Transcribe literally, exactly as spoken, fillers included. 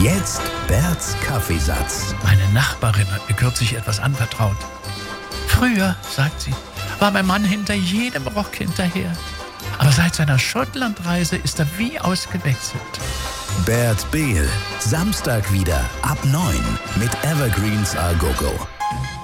Jetzt Berts Kaffeesatz. Meine Nachbarin hat mir kürzlich etwas anvertraut. Früher, sagt sie, war mein Mann hinter jedem Rock hinterher. Aber seit seiner Schottlandreise ist er wie ausgewechselt. Bert Behl, Samstag wieder ab neun mit Evergreens A Go Go.